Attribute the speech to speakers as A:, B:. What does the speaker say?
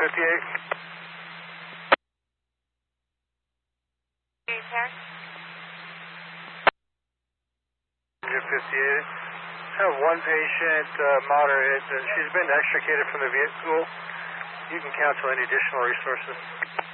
A: 58. Unit 58. Have one patient, moderate. She's been extricated from the vehicle. You can cancel any additional resources.